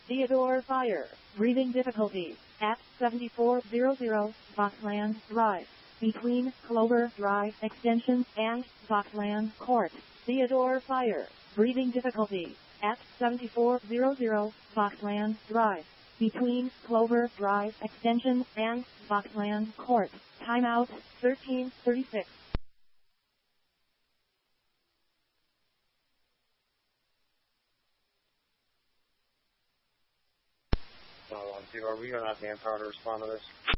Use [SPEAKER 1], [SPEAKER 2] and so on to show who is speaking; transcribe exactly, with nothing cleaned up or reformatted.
[SPEAKER 1] Theodore Fire. Breathing difficulties at seventy-four hundred Boxland Drive. Between Clover Drive Extension and Boxland Court. Theodore Fire. Breathing difficulties at seventy-four hundred Boxland Drive. Between Clover Drive Extension and Boxland Court. Timeout thirteen thirty-six.
[SPEAKER 2] Uh, are we going to have manpower to respond to this?